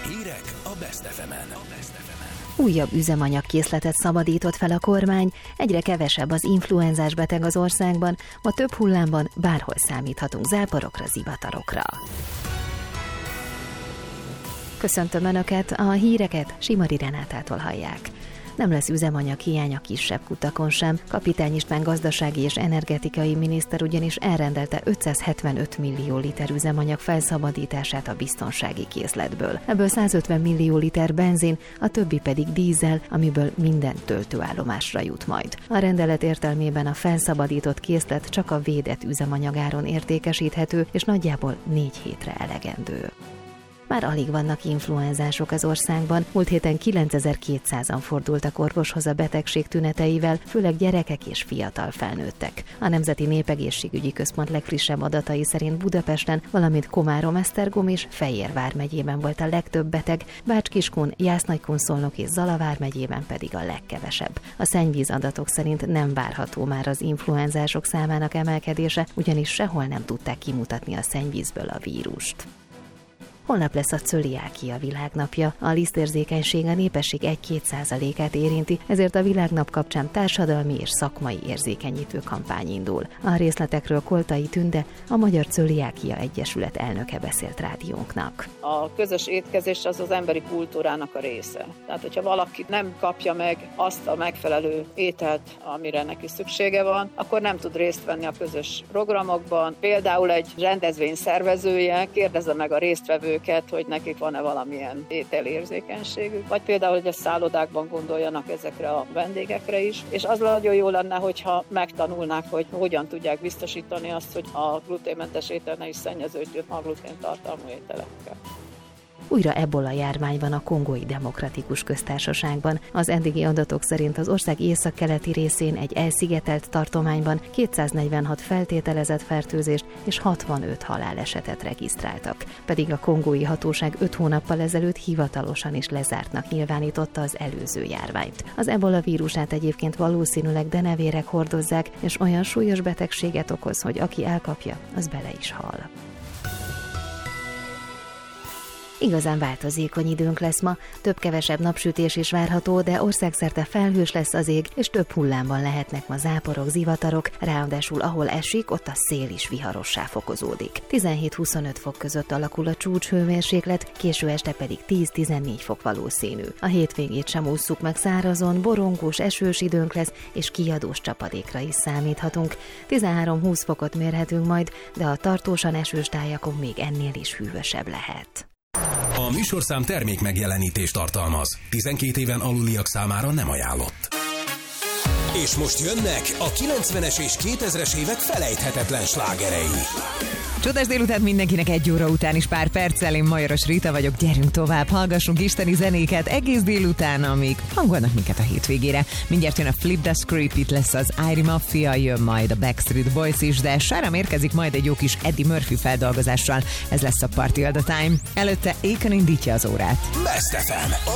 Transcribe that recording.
Hírek a Best FM-en. Újabb üzemanyagkészletet szabadított fel a kormány, egyre kevesebb az influenzás beteg az országban, ma több hullámban bárhol számíthatunk záporokra, zivatarokra. Köszöntöm Önöket, a híreket Simari Renátától hallják. Nem lesz üzemanyag hiány a kisebb kutakon sem. Kapitány István gazdasági és energetikai miniszter ugyanis elrendelte 575 millió liter üzemanyag felszabadítását a biztonsági készletből. Ebből 150 millió liter benzin, a többi pedig dízel, amiből minden töltőállomásra jut majd. A rendelet értelmében a felszabadított készlet csak a védett üzemanyagáron értékesíthető, és nagyjából 4 hétre elegendő. Már alig vannak influenzások az országban. Múlt héten 9200-an fordultak orvoshoz a betegség tüneteivel, főleg gyerekek és fiatal felnőttek. A Nemzeti Népegészségügyi Központ legfrissebb adatai szerint Budapesten, valamint Komárom-Esztergom és Fejér vármegyében volt a legtöbb beteg, Bács-Kiskun, Jász-Nagykun-Szolnok és Zala vármegyében pedig a legkevesebb. A szennyvíz adatok szerint nem várható már az influenzások számának emelkedése, ugyanis sehol nem tudták kimutatni a szennyvízből a vírust. Holnap lesz a cöliákia világnapja. A lisztérzékenység a népesség 1-2%-át érinti, ezért a világnap kapcsán társadalmi és szakmai érzékenyítő kampány indul. A részletekről Koltai Tünde, a Magyar Cöliákia Egyesület elnöke beszélt rádiónknak. A közös étkezés az emberi kultúrának a része. Tehát, hogyha valaki nem kapja meg azt a megfelelő ételt, amire neki szüksége van, akkor nem tud részt venni a közös programokban. Például egy rendezvény szervezője kérdezze meg a résztvevőket, hogy nekik van-e valamilyen ételérzékenységük, vagy például, hogy a szállodákban gondoljanak ezekre a vendégekre is, és az nagyon jó lenne, hogyha megtanulnák, hogy hogyan tudják biztosítani azt, hogy a gluténmentes étel ne is szennyeződjön a gluténtartalmú ételekkel. Újra ebola járvány van a Kongói Demokratikus Köztársaságban. Az eddigi adatok szerint az ország északkeleti részén egy elszigetelt tartományban 246 feltételezett fertőzést és 65 halálesetet regisztráltak. Pedig a kongói hatóság 5 hónappal ezelőtt hivatalosan is lezártnak nyilvánította az előző járványt. Az ebola vírusát egyébként valószínűleg denevérek hordozzák, és olyan súlyos betegséget okoz, hogy aki elkapja, az bele is hal. Igazán változékony időnk lesz ma, több-kevesebb napsütés is várható, de országszerte felhős lesz az ég, és több hullámban lehetnek ma záporok, zivatarok, ráadásul ahol esik, ott a szél is viharossá fokozódik. 17-25 fok között alakul a csúcshőmérséklet, késő este pedig 10-14 fok valószínű. A hétvégét sem ússzuk meg szárazon, borongós, esős időnk lesz, és kiadós csapadékra is számíthatunk. 13-20 fokot mérhetünk majd, de a tartósan esős tájakon még ennél is hűvösebb lehet. A műsorszám termék megjelenítést tartalmaz. 12 éven aluliak számára nem ajánlott. És most jönnek a 90-es és 2000-es évek felejthetetlen slágerei. Csodás délután mindenkinek, 1 óra után is pár perccel. Én Majoros Rita vagyok, gyerünk tovább, hallgassunk isteni zenéket egész délután, amíg hangolnak minket a hétvégére. Mindjárt jön a Flip the Script, itt lesz az Irie Mafia, jön majd a Backstreet Boys is, de Sharam érkezik majd egy jó kis Eddie Murphy feldolgozással. Ez lesz a Party All the Time. Előtte Akon indítja az órát. Best FM.